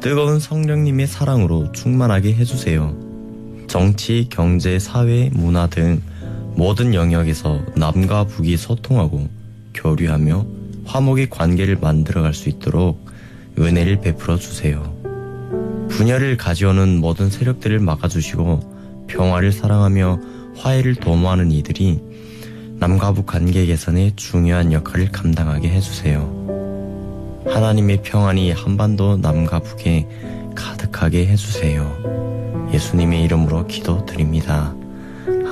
뜨거운 성령님의 사랑으로 충만하게 해주세요. 정치, 경제, 사회, 문화 등 모든 영역에서 남과 북이 소통하고 교류하며 화목의 관계를 만들어갈 수 있도록 은혜를 베풀어 주세요. 분열을 가져오는 모든 세력들을 막아주시고 평화를 사랑하며 화해를 도모하는 이들이 남과 북 관계 개선에 중요한 역할을 감당하게 해주세요. 하나님의 평안이 한반도 남과 북에 가득하게 해주세요. 예수님의 이름으로 기도드립니다.